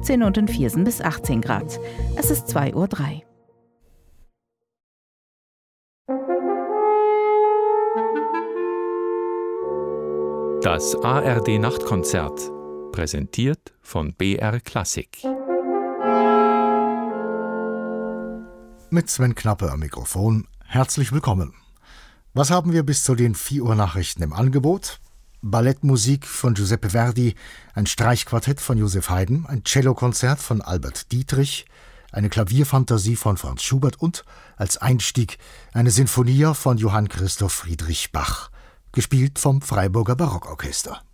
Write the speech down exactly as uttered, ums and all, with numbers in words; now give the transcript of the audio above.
siebzehn und in Viersen bis achtzehn Grad. Es ist zwei Uhr drei. Das A R D-Nachtkonzert, präsentiert von B R Klassik. Mit Sven Knappe am Mikrofon, herzlich willkommen. Was haben wir bis zu den vier Uhr Nachrichten im Angebot? Ballettmusik von Giuseppe Verdi, ein Streichquartett von Joseph Haydn, ein Cellokonzert von Albert Dietrich, eine Klavierfantasie von Franz Schubert und als Einstieg eine Sinfonia von Johann Christoph Friedrich Bach, gespielt vom Freiburger Barockorchester.